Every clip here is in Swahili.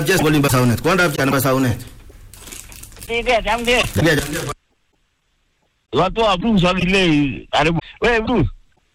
Jess Golimba Saunet. Kwanda Chana Saunet. Watu wa Bruce walile karibu. Wewe Bruce.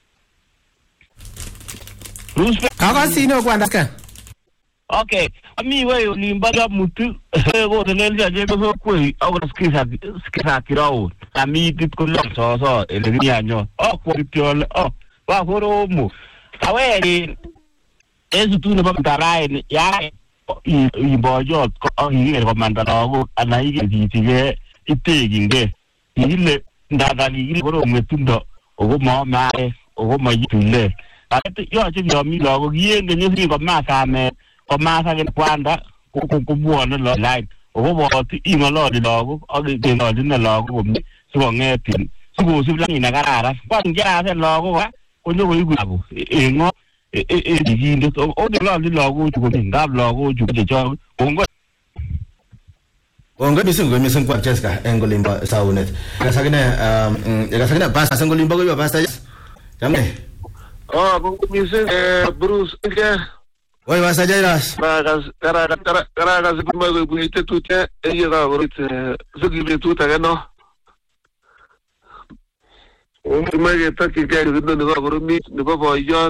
Bruce. Kaka sino kwanda. Okay. Ami wewe ulimbaga mtu. Wewe ndio je kwa kweli au skisa kirao. Ami tikulo so eleni anyo. Kwa piole. Wa horomo. Aweli ezu tu ne bamtarai ya ibojo ko hire ko mandalo ana hige ditige iteginde. Ile ndadali ile horo mwetundo ogo mamae ogo mayitule. Ati yo chiyo mi logo yende nyisi ko masame ko masake kwanda kubuona lo line ogo boti ingolo di logo ogi teno dinna logo bumi so ngetin sugo sibla ni nagarara kwa ngira se logo wa onyo ko yugo engo diginde o de logo chugo ndab logo chugo de jo bongo Onga mising kwa Jessica Engolimba Saunet. Gasagina basta Engolimba go basta. Jamne. Mising Bruce ke. Oi basta jairas. Kara zuma go ite tute ega borite zugi tuta gano. Mage taki ke gindo ne go mi ne go boyo.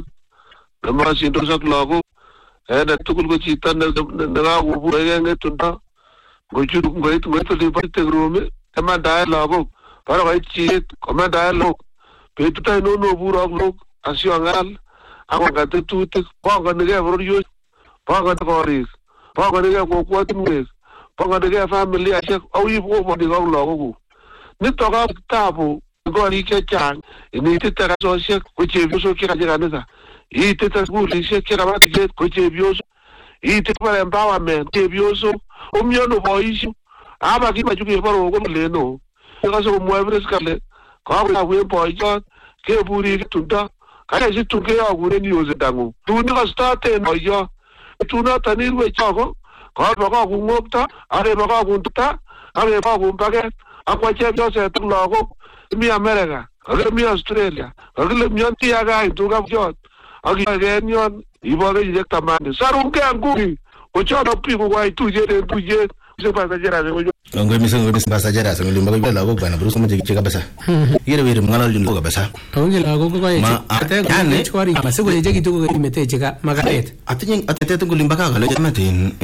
Ma sin do sak logo. Da tukul go chita ne ga ubu ege tunda. Gochu goitu di parte grume tema dialogue para vai chit come dialogue petuta no buro log asio ngal ako gate tute ponga nge bro yo ponga koris ponga nge ko kwatnu ponga nge family ashe au yibo mo di logo ni to ga tabu go ni ke chan ni tita so she ko che biso kira jira nesa I tita buli she kira ba tije ko che biso I tita empowerment che biso Umiono boishi aba kiba juki baro ko leno ka so mo everest kale ka ba we boijo ke buri tunda ka ji tuke ya gure ni oze dangu tu ni ka start no yo tu na tani we chago ka ba ka ku ngopta are ba ka ku tuta are ba ku pake akwa che yo se tu logo mi America ale mi Australia ale mi antia ga tu ga jot agi ga nyon ibo ga je tamande sarun ke anguri Ocho no pico guay tuje se pasa jera se yo. Ongo mising basta jera se Engolimba go lago bana Bruce mo chika basa. Yere mangala jungo basa. Onge lago go guay. Ate kan chwari basa go je gitu go mete chika magaret. Atete Engolimba ka galo jamatin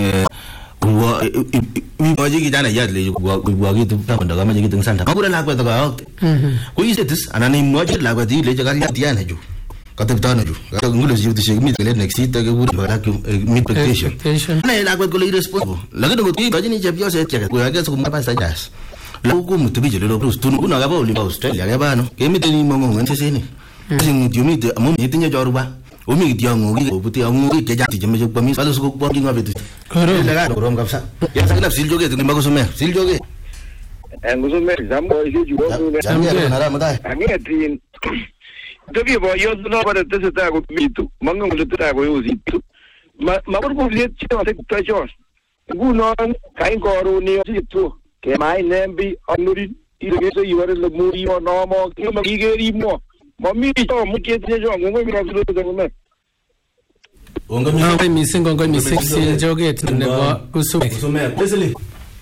Gua ibaji kita na yadle gua gitu ta banda kama gitu santa. Makura lagwa to ka. Ko isetis anani mo je lagwa di le jaga dia na ju. Kataptana ju. Ngulo jiu de shegmi de next hit ga bur mara mid expectation. Na lagwa go le responsible. Laga do ti baji ni jabio se cheka. Ko ga so mapa sa jas. Lagu mu to bijelo lo tunu kuna ga ba oli ba Australia ga ba no. Ke mi teni mo ngo ngese ni. Sing ju mi de mo mi tinya joruba. O mi di ngo gi o buti ngo gi ke jati jeme jo pami salo su ko ngi ngabetu. Koro la ga rom kapsa. Ya sa na sil joge to mbago sume. Sil joge. Ngusume zambo isi ju go ne. Jamia na ra madai. Angetin Dobi bo yo no para tese ta go mitu manga mo ta go yo zitu ma por ko le chito te ta jos gu no kai go ru ni zitu ke mai nembi anuri ire so yore le muri o no mo ke mo ge ri mo mi to mo ke te jo ngo mi ra su de mo Ongo mising si joge ne bo kusume Wesley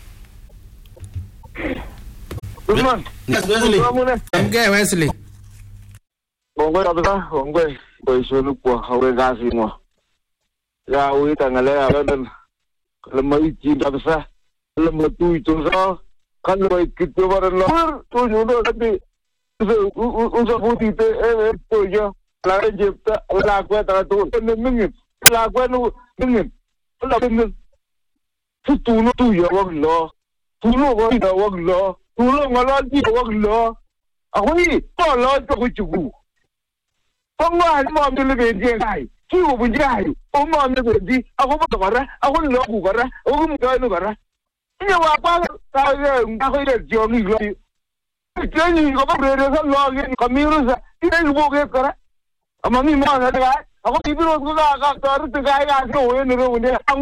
Usman Amge Wesley Bongo abda bongo boy sonu ko hawe gasi mo ya wi tangale alan lemai ji dabsa lemma tu so kan lo kitto bar lo tu judo tapi usa buti te to yo la jepta la kwa ta tu ningin la kwa nu ningin la ningin tu no tu yo wag lo tu no wag lo tu no ngalo ji wag lo ahui to lo to ku Pongo mo amdele benje kai. Ki wo bunje ayu. O mo amdele benje. Ako mo bara. Ako lo ku bara. O mo ga no bara. Ni wa pa ta ye ngako ile jomi lo. Teni ko ba re sa lo ge kamiru sa. Ti ne wo ge kara. Ama mi mo na ga. Ako bibiro ko ga ka tar te ga ga so we no ro ne.